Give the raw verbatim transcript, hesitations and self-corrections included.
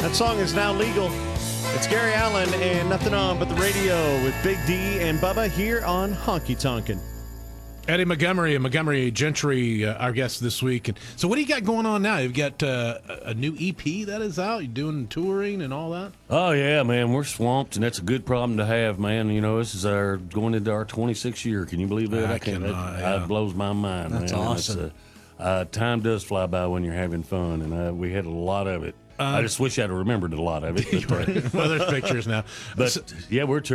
That song is now legal. It's Gary Allen and Nothing On But the Radio with Big D and Bubba here on Honky Tonkin'. Eddie Montgomery and Montgomery Gentry, uh, our guest this week. And so, what do you got going on now? You've got uh, a new E P that is out. You're doing touring and all that. Oh yeah, man, we're swamped, and that's a good problem to have, man. You know, this is our going into our twenty-sixth year. Can you believe that? I I can't. cannot, That, yeah. that blows my mind. That's man. awesome. It's, uh, uh, time does fly by when you're having fun, and uh, we had a lot of it. I just wish I'd remembered a lot of it. But, uh, Well, there's pictures now. but So- yeah, we're.